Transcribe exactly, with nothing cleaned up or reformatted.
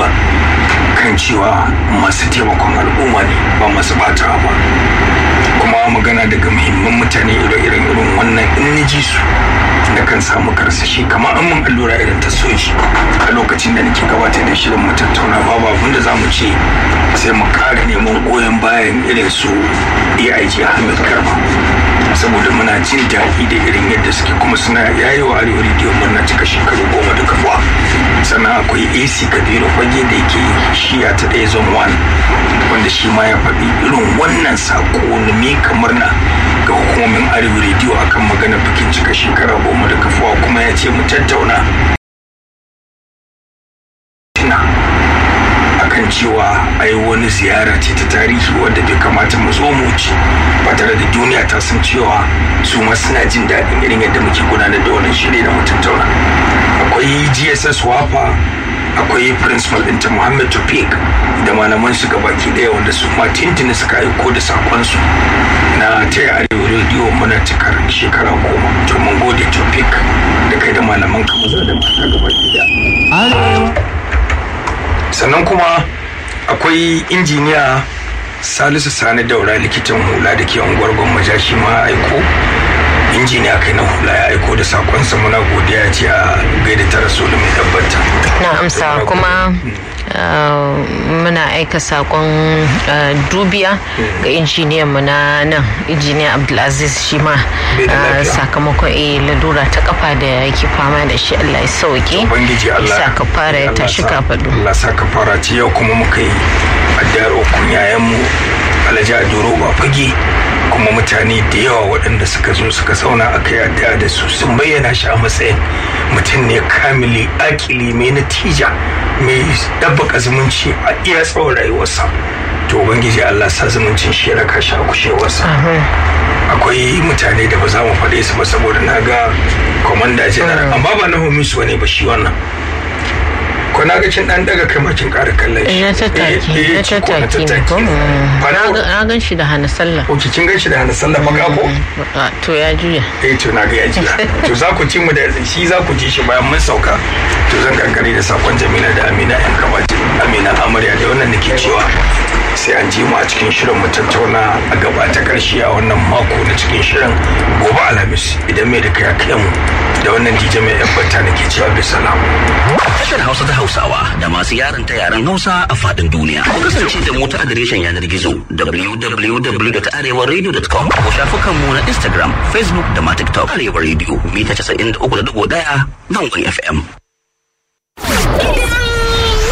ba kan cewa masu taimakon al'umma ne ba masu bata ba, kuma magana daga muhimman mutane ire-iren irin wannan in ni ji su da kan samu karsashi kamar an mun allura irin ta soji a lokacin da nake gabatar da shirin mu tattauna babu abin da zamu ce sai mu ƙara neman goyon bayan irin su A I G Ahmed Garba, saboda muna jin daɗi da irin yadda suke kuma suna yayewa Arewa Radio murna cika shekaru goma da kafuwa. Sannan akwai A C Kabiru Fage da yake shiya ta ɗaya zone one wanda shi ma ya faɗi irin wannan saƙo na mika murna ga hukumomin Arewa Radio akan maganar bikin cika shekara goma da kafuwa, kuma ya ce mu tattauna akan cewa ai wani ziyara ce ta tarihi wadda bai kamata mu zo mu ci ba tare da duniya ta san cewa su ma suna jin daɗin irin yadda muke gudanar da wannan shiri da mu tattauna. Akwai G S S Wafa, akwai principal ɗinta Muhammad Tofik da malaman su gabaki ɗaya wanda su ma tintini suka aiko da sakonsu na taya Arewa Radio muna cikar shekara goma. To mun gode Tofik da kai da malaman ka maza da mata gabaki ɗaya. Sannan kuma akwai injiniya Salisu Sani Daura likitan hula da ke unguwar Gwammaja shi ma aiko, injiniya kai na hula ya aiko da sakonsa, muna godiya ce a gaida ta Rasulu mai tabbata. Na amsa kuma Uh, muna aika sakon uh, dubiya ga injiniyan mu na nan injiniya Abdulaziz shi ma uh, sakamakon eh ladura ta kafa da yake fama da shi, Allah ya sauke. Ubangiji Allah ya saka fara ya tashi kafadu. Allah saka fara ce yau kuma muka yi addar okun yayan mu Alhaji Adoro ba fage, kuma mutane da yawa waɗanda suka zo suka zauna aka yi addu'a da su sun bayyana shi a matsayin mutum ne kamili akili mai natija mai dabbaka zumunci a iya tsawon rayuwarsa. To ubangiji Allah sa zumuncin shi ya raka shi a kushewarsa. Akwai mutane da ba za mu faɗe su ba saboda na ga komanda general amma ba na homi su ne ba shi wannan ko na ga kin dan daga kai makin ƙara kallon shi na tattaki na tattaki ne ko na gan shi da hana sallah. Oke kin gan shi da hana sallah baka ko to ya juya eh to na ga ya juya. To za ku ci mu da shi za ku ji shi bayan mun sauka. To zan kankare da sakon Jamila da Amina yan kabati Amina Amarya da wannan nake cewa sai an ji mu a cikin shirin mu tattauna a gaba ta karshe a wannan mako na cikin shirin gobe Alhamis idan mai da kai kai mu da wannan D J mai yabbata nake cewa bisalam. Tashar Hausa ta Hausawa da masu yaran ta yaren Hausa a fadin duniya. Ku kasance da mu ta adireshin yanar gizo w w w dot arewa radio dot com ko shafukan mu na Instagram, Facebook da ma TikTok. Arewa Radio mita casa'in da uku da digo ɗaya zangon F M.